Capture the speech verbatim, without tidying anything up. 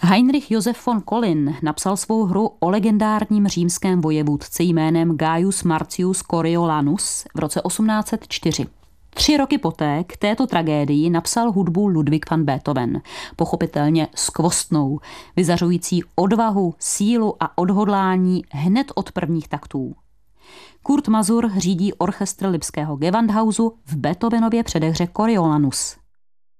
Heinrich Josef von Collin napsal svou hru o legendárním římském vojevůdci jménem Gaius Marcius Coriolanus v roce osmnáct set čtyři. Tři roky poté k této tragédii napsal hudbu Ludwig van Beethoven, pochopitelně skvostnou, vyzařující odvahu, sílu a odhodlání hned od prvních taktů. Kurt Masur řídí orchestr lipského Gewandhausu v Beethovenově předehře Coriolanus.